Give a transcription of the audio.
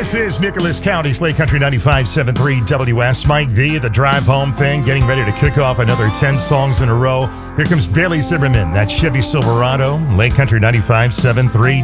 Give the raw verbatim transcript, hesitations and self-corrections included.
This is Nicholas County, Slate Country ninety-five point seven three W S. Mike D, the drive home thing, getting ready to kick off another ten songs in a row. Here comes Bailey Zimmerman, that Chevy Silverado, Lake Country ninety-five point seven three